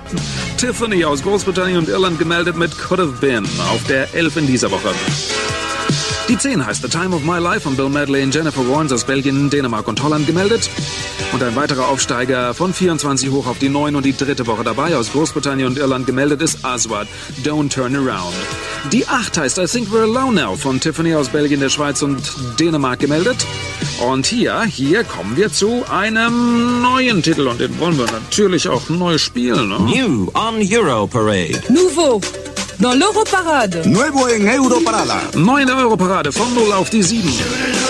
Tiffany aus Großbritannien und Irland gemeldet mit Could Have Been auf der 11 in dieser Woche. Die 10 heißt The Time of My Life von Bill Medley und Jennifer Warnes aus Belgien, Dänemark und Holland gemeldet. Und ein weiterer Aufsteiger von 24 hoch auf die 9 und die 3. Woche dabei aus Großbritannien und Irland gemeldet ist Aswad, Don't Turn Around. Die 8 heißt I Think We're Alone Now von Tiffany aus Belgien, der Schweiz und Dänemark gemeldet. Und hier kommen wir zu einem neuen Titel und den wollen wir natürlich auch neu spielen. Ne? New on Europarade. Nouveau dans l'Europarade. Nuevo en Europarada. Neue Europarade von 0 auf die 7.